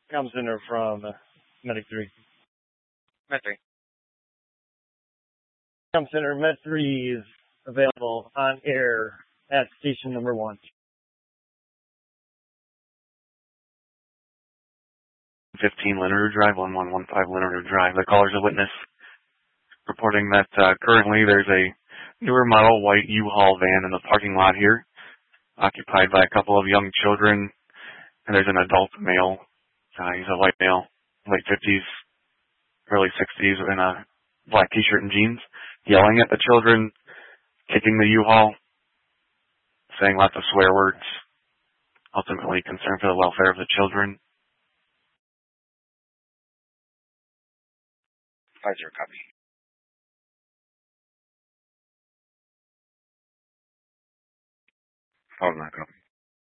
Comm Center from Medic 3. Med 3. Comm Center, Med 3 is available on air at station number 1. 15 Leonard Drive, 1115 Leonard Drive. The caller's a witness reporting that currently there's a newer model white U-Haul van in the parking lot here, occupied by a couple of young children, and there's an adult male. He's a white male, late 50s, early 60s, in a black t-shirt and jeans, yelling at the children, kicking the U-Haul, saying lots of swear words, ultimately concerned for the welfare of the children. 5-0 copy. Hold on, copy.